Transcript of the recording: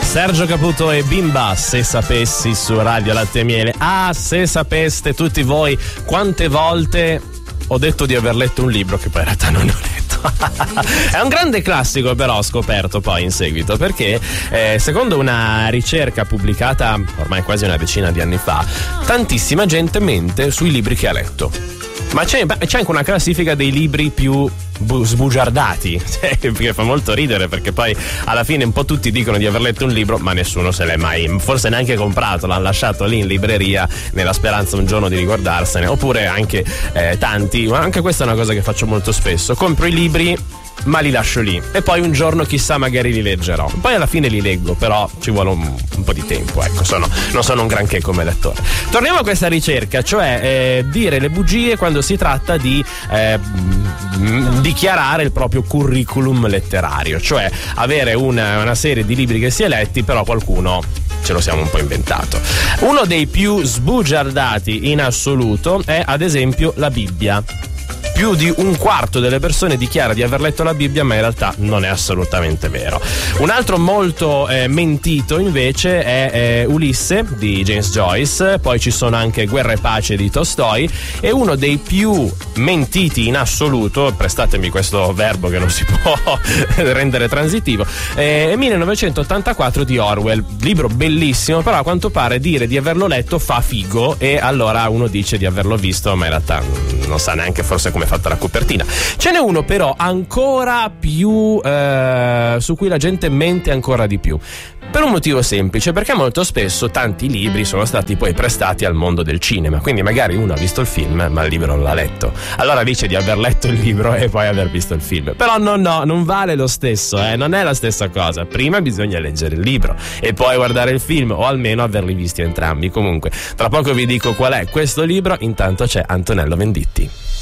Sergio Caputo e Bimba, se sapessi, su Radio Latte e Miele. Ah, se sapeste tutti voi quante volte ho detto di aver letto un libro che poi in realtà non ho letto. È un grande classico, però ho scoperto poi in seguito, perché secondo una ricerca pubblicata ormai quasi una decina di anni fa, tantissima gente mente sui libri che ha letto. Ma c'è anche una classifica dei libri più sbugiardati, che fa molto ridere, perché poi alla fine un po' tutti dicono di aver letto un libro, ma nessuno se l'è mai, forse neanche comprato, l'hanno lasciato lì in libreria nella speranza un giorno di ricordarsene. Oppure anche tanti, ma anche questa è una cosa che faccio molto spesso, compro i libri ma li lascio lì e poi un giorno chissà magari li leggerò, poi alla fine li leggo, però ci vuole un po' di tempo, ecco, non sono un granché come lettore. Torniamo a questa ricerca, cioè dire le bugie quando si tratta di dichiarare il proprio curriculum letterario, cioè avere una serie di libri che si è letti, però qualcuno ce lo siamo un po' inventato. Uno dei più sbugiardati in assoluto è ad esempio la Bibbia. Più di un quarto delle persone dichiara di aver letto la Bibbia, ma in realtà non è assolutamente vero. Un altro molto mentito invece è Ulisse di James Joyce, poi ci sono anche Guerra e Pace di Tolstoi, e uno dei più mentiti in assoluto, prestatemi questo verbo che non si può rendere transitivo, è 1984 di Orwell, libro bellissimo, però a quanto pare dire di averlo letto fa figo, e allora uno dice di averlo visto, ma in realtà non sa neanche forse come è fatta la copertina. Ce n'è uno però ancora più su cui la gente mente ancora di più, per un motivo semplice, perché molto spesso tanti libri sono stati poi prestati al mondo del cinema, quindi magari uno ha visto il film ma il libro non l'ha letto, allora dice di aver letto il libro e poi aver visto il film, però no, non vale lo stesso, non è la stessa cosa. Prima bisogna leggere il libro e poi guardare il film, o almeno averli visti entrambi. Comunque tra poco vi dico qual è questo libro, intanto c'è Antonello Venditti.